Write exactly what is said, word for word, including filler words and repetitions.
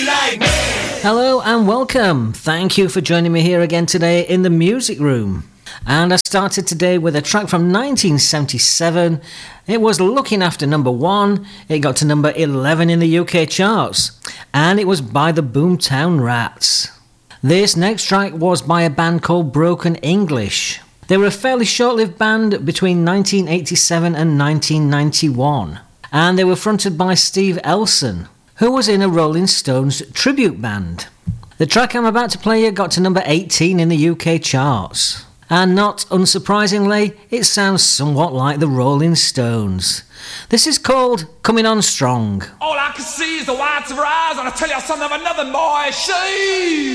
like me. Hello and welcome. Thank you for joining me here again today in the music room. And I started today with a track from nineteen seventy-seven. It was looking after number one. It got to number eleven in the U K charts. And it was by the Boomtown Rats. This next track was by a band called Broken English. They were a fairly short-lived band between nineteen eighty-seven and nineteen ninety-one. And they were fronted by Steve Elson, who was in a Rolling Stones tribute band. The track I'm about to play here got to number eighteen in the U K charts. And not unsurprisingly, it sounds somewhat like the Rolling Stones. This is called Coming On Strong. All I can see is the whites of her eyes, and I tell you something of another boy, she